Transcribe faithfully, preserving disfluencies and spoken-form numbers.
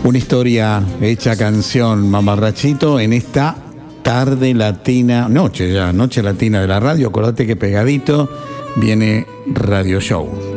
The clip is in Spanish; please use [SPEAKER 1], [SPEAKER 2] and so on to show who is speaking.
[SPEAKER 1] Una historia hecha canción, mamarrachito, en esta tarde latina, noche ya, noche latina de la radio. Acordate que pegadito viene Radio Show.